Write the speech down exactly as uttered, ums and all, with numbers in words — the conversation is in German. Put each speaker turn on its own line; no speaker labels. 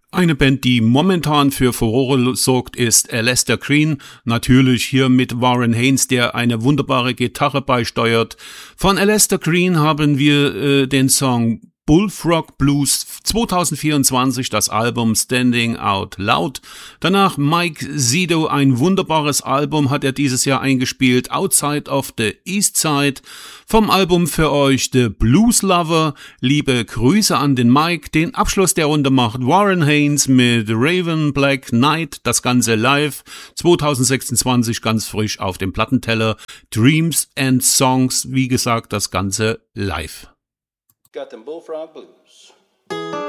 Eine Band, die momentan für Furore sorgt, ist Alastair Green. Natürlich hier mit Warren Haynes, der eine wunderbare Gitarre beisteuert. Von Alastair Green haben wir äh, den Song Bullfrog Blues zwanzig vierundzwanzig, das Album Standing Out Loud. Danach Mike Zito, ein wunderbares Album hat er dieses Jahr eingespielt, Outside of the East Side. Vom Album für euch The Blues Lover. Liebe Grüße an den Mike. Den Abschluss der Runde macht Warren Haynes mit Raven Black Knight, das Ganze live zwanzig sechsundzwanzig, ganz frisch auf dem Plattenteller. Dreams and Songs, wie gesagt, das Ganze live.
Got them Bullfrog Blues.